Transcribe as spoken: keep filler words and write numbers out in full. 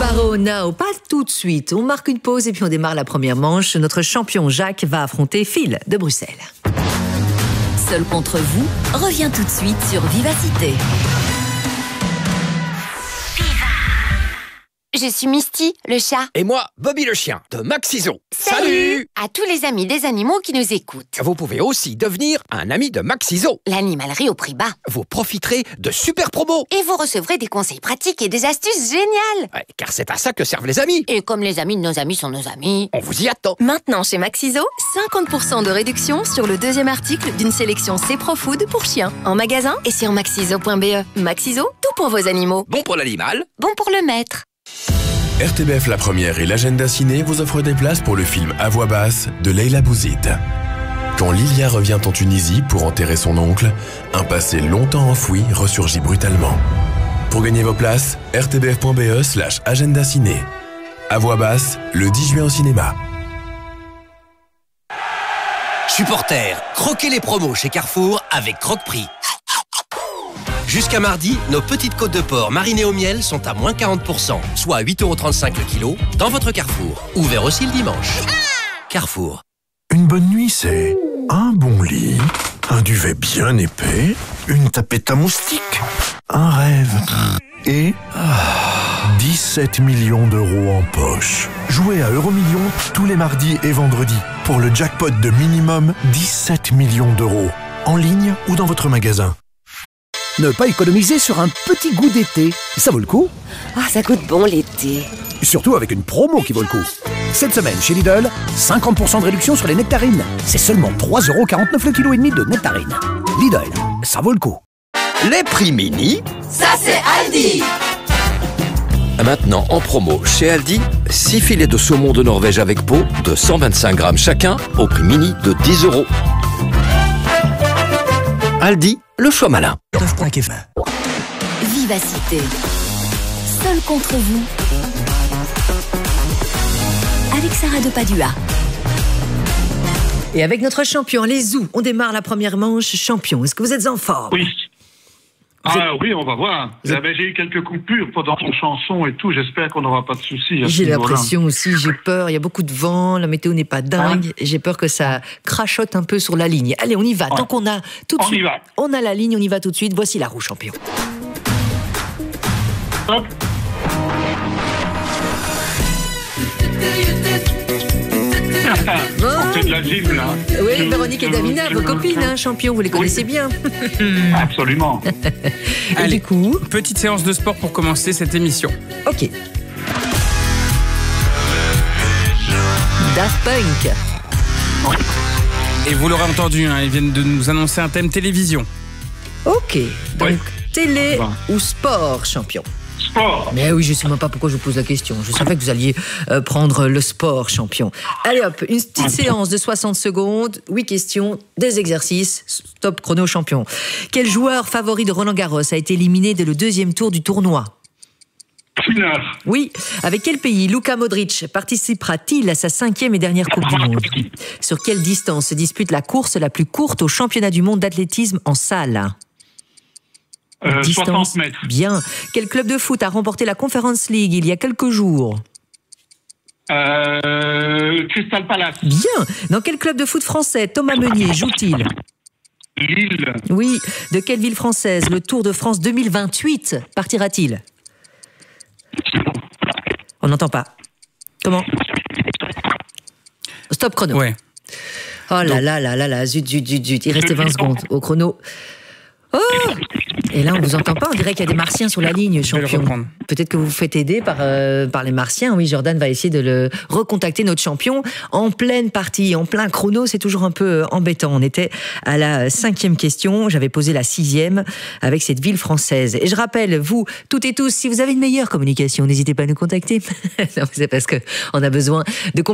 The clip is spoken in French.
Poirot Now, pas tout de suite. On marque une pause et puis on démarre la première manche. Notre champion Jacques va affronter Phil de Bruxelles. Seul contre vous revient tout de suite sur Vivacité. Je suis Misty, le chat. Et moi, Bobby le chien, de Maxiso. Salut À tous les amis des animaux qui nous écoutent. Vous pouvez aussi devenir un ami de Maxiso. L'animalerie au prix bas. Vous profiterez de super promos. Et vous recevrez des conseils pratiques et des astuces géniales. Ouais, car c'est à ça que servent les amis. Et comme les amis de nos amis sont nos amis, on vous y attend. Maintenant chez Maxiso, cinquante pour cent de réduction sur le deuxième article d'une sélection C-Pro-Food pour chiens. En magasin et sur maxiso point b e. Maxiso, tout pour vos animaux. Bon pour l'animal. Bon pour le maître. R T B F La Première et l'Agenda Ciné vous offrent des places pour le film À voix basse de Leila Bouzid. Quand Lilia revient en Tunisie pour enterrer son oncle, un passé longtemps enfoui ressurgit brutalement. Pour gagner vos places, r t b f point b e slash agenda ciné. À voix basse, le dix juin au cinéma. Supporters, croquez les promos chez Carrefour avec Croque-Prix. Jusqu'à mardi, nos petites côtes de porc marinées au miel sont à moins quarante pour cent, soit à huit euros trente-cinq le kilo, dans votre Carrefour. Ouvert aussi le dimanche. Carrefour. Une bonne nuit, c'est un bon lit, un duvet bien épais, une tapette à moustiques, un rêve et dix-sept millions d'euros en poche. Jouez à Euromillion tous les mardis et vendredis pour le jackpot de minimum dix-sept millions d'euros, en ligne ou dans votre magasin. Ne pas économiser sur un petit goût d'été, ça vaut le coup. Ah, ça goûte bon l'été. Surtout avec une promo qui vaut le coup. Cette semaine, chez Lidl, cinquante pour cent de réduction sur les nectarines. C'est seulement trois euros quarante-neuf le kilo et demi de nectarines. Lidl, ça vaut le coup. Les prix mini, ça c'est Aldi. Maintenant en promo chez Aldi, six filets de saumon de Norvège avec peau de cent vingt-cinq grammes chacun au prix mini de dix euros. Aldi, le choix malin. Vivacité. Seul contre vous. Avec Sarah de Padua. Et avec notre champion, les Zoos, on démarre la première manche. Champion, est-ce que vous êtes en forme? Oui. Vous Ah êtes... oui, on va voir. Êtes... Eh ben, j'ai eu quelques coupures pendant ton chanson et tout. J'espère qu'on n'aura pas de soucis. J'ai l'impression aussi, j'ai peur. Il y a beaucoup de vent, la météo n'est pas dingue. Ah. J'ai peur que ça crachote un peu sur la ligne. Allez, on y va. Ouais. Tant qu'on a tout de on suite, y va. On a la ligne, on y va tout de suite. Voici la roue, champion. Hop. Bon. C'est de la gym, là. Oui, Véronique et Davina, vos copines, hein, champion, vous les connaissez oui. bien. Absolument. Allez, du coup, petite séance de sport pour commencer cette émission. Ok. Daft Punk. Oui. Et vous l'aurez entendu, hein, ils viennent de nous annoncer un thème télévision. Ok, donc oui. télé ou sport, champion? Sport. Mais oui, je ne sais même pas pourquoi je vous pose la question. Je savais que vous alliez euh, prendre le sport, champion. Allez hop, une petite séance de soixante secondes, huit questions, des exercices, stop chrono, champion. Quel joueur favori de Roland Garros a été éliminé dès le deuxième tour du tournoi? Finale. Oui. Avec quel pays Luka Modric participera-t-il à sa cinquième et dernière Coupe du Monde? Sur quelle distance se dispute la course la plus courte au championnat du monde d'athlétisme en salle? Euh, Distance. soixante mètres. Bien. Quel club de foot a remporté la Conference League il y a quelques jours? Euh, Crystal Palace. Bien. Dans quel club de foot français Thomas Meunier joue-t-il? Lille. Oui. De quelle ville française le Tour de France deux mille vingt-huit partira-t-il? On n'entend pas. Comment? Stop chrono. Ouais. Oh là là là là là, zut, zut, zut, zut. Il restait vingt secondes au chrono. Oh! Et là, on vous entend pas. On dirait qu'il y a des Martiens sur la ligne, champion. Peut-être que vous vous faites aider par, euh, par les Martiens. Oui, Jordan va essayer de le recontacter, notre champion. En pleine partie, en plein chrono, c'est toujours un peu embêtant. On était à la cinquième question. J'avais posé la sixième avec cette ville française. Et je rappelle, vous, toutes et tous, si vous avez une meilleure communication, n'hésitez pas à nous contacter. Non, c'est parce qu'on a besoin de